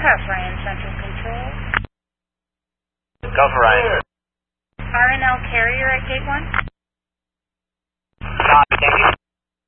have Ryan Central Control. Go for Ryan. RNL Carrier at Gate 1. Copy,